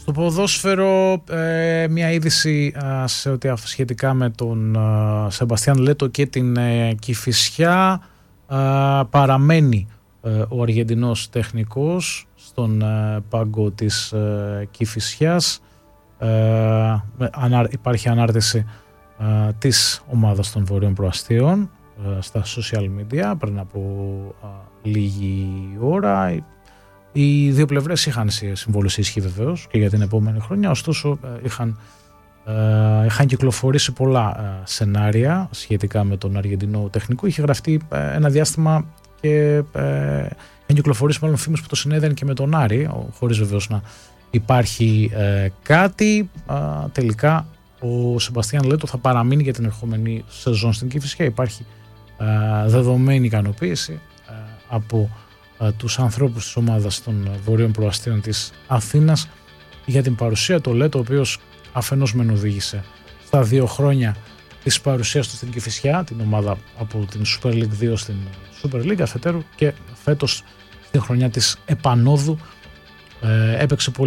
Στο ποδόσφαιρο, μια είδηση σε ό,τι σχετικά με τον Σεμπαστιάν Λέτο και την Κηφισιά. Παραμένει ο Αργεντινός τεχνικός στον πάγκο της Κηφισιάς. Υπάρχει ανάρτηση της ομάδας των Βορείων Προαστίων στα social media πριν από λίγη ώρα. Οι δύο πλευρές είχαν συμβόλαιο ισχύ βεβαίως και για την επόμενη χρονιά, ωστόσο είχαν κυκλοφορήσει πολλά σενάρια σχετικά με τον Αργεντινό τεχνικό. Είχε γραφτεί ένα διάστημα και είχαν κυκλοφορήσει μάλλον φήμες που το συνέδεαν και με τον Άρη, χωρίς βεβαίως να υπάρχει κάτι. Τελικά ο Σεμπαστιάν Λέτο θα παραμείνει για την ερχόμενη σεζόν στην Κηφισιά. Υπάρχει δεδομένη ικανοποίηση από τους ανθρώπους της ομάδας των Βορείων Προαστίων της Αθήνας για την παρουσία του Λέτο, ο οποίος αφενός μεν οδήγησε στα 2 χρόνια της παρουσίας του στην Κηφισιά, την ομάδα από την Super League 2 στην Super League, αφετέρου και φέτος στην χρονιά της επανόδου έπαιξε πολύ